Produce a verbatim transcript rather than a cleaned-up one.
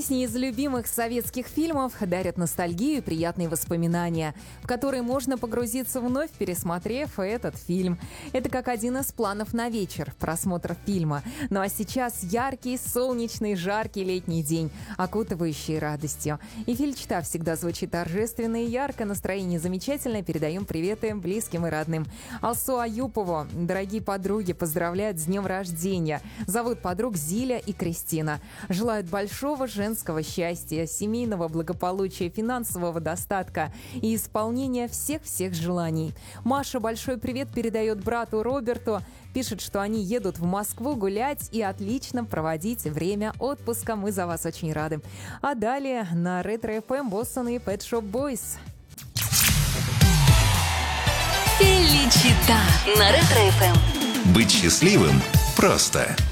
Песни из любимых советских фильмов дарят ностальгию и приятные воспоминания, в которые можно погрузиться вновь, пересмотрев этот фильм. Это как один из планов на вечер – просмотр фильма. Ну а сейчас яркий, солнечный, жаркий летний день, окутывающий радостью. И Фильчта всегда звучит торжественно и ярко, настроение замечательное. Передаем приветы близким и родным. Алсу Аюпову, дорогие подруги, поздравляют с днем рождения. Зовут подруг Зиля и Кристина. Желают большого женского счастья, семейного благополучия, финансового достатка и исполнения всех-всех желаний. Маша большой привет передает брату Роберту. Пишет, что они едут в Москву гулять и отлично проводить время отпуска. Мы за вас очень рады. А далее на Ретро эф эм Боссон и Pet Shop Boys. Феличита на Ретро эф эм. Быть счастливым просто.